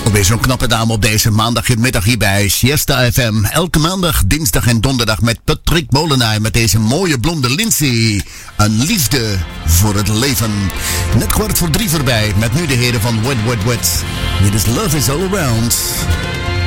Weer zo'n knappe dame op deze maandagmiddag hier bij Siesta FM. Elke maandag, dinsdag en donderdag met Patrick Molenaar met deze mooie blonde Lindsay. Een liefde voor het leven. Net 2:15 voorbij met nu de heren van Wet Wet Wet. Dit is Love is All Around.